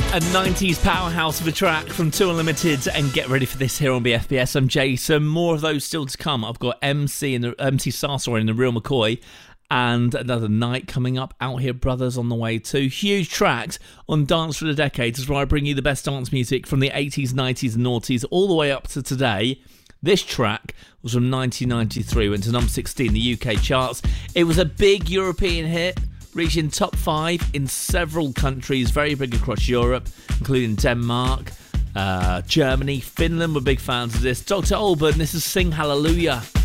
A 90s powerhouse of a track from Two Unlimited, and get ready for this here on BFBS. I'm Jason. More of those still to come. I've got MC Sar in the Real McCoy, and Another Night coming up. Out Here Brothers on the way too. Huge tracks on Dance for the Decades, is where I bring you the best dance music from the 80s, 90s and noughties all the way up to today. This track was from 1993, went to number 16 in the UK charts. It was a big European hit, reaching top 5 in several countries, very big across Europe, including Denmark, Germany, Finland were big fans of this. Dr. Alban, this is Sing Hallelujah.